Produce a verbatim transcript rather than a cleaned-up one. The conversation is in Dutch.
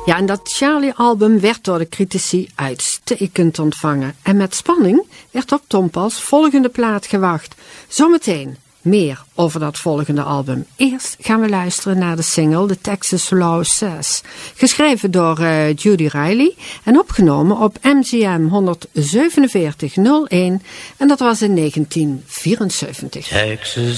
Ja, en dat Charlie-album werd door de critici uitstekend ontvangen. En met spanning werd op Tom Pals volgende plaat gewacht. Zometeen meer over dat volgende album. Eerst gaan we luisteren naar de single The Texas Law Says. Geschreven door uh, Judy Riley en opgenomen op M G M honderdzevenenveertig nul één. En dat was in negentien vierenzeventig. Texas